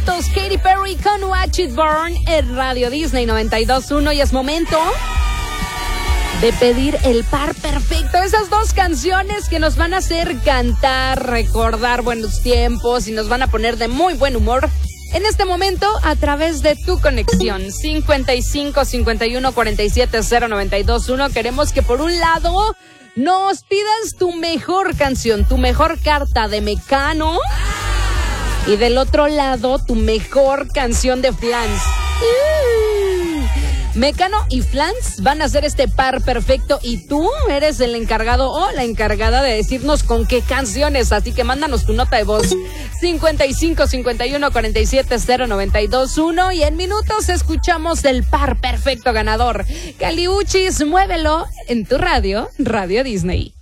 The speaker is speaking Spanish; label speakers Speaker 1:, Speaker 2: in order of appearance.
Speaker 1: minutos. Katy Perry con Watch It Burn en Radio Disney 92.1 y es momento de pedir el par perfecto. Esas dos canciones que nos van a hacer cantar, recordar buenos tiempos y nos van a poner de muy buen humor en este momento a través de tu conexión 55 51 47 0921. Queremos que por un lado nos pidas tu mejor canción, tu mejor carta de Mecano, y del otro lado tu mejor canción de Flans. Mecano y Flans van a hacer este par perfecto y tú eres el encargado o la encargada de decirnos con qué canciones, así que mándanos tu nota de voz 55 51 47 0921 y en minutos escuchamos el par perfecto ganador. Caliuchis, muévelo en tu radio, Radio Disney.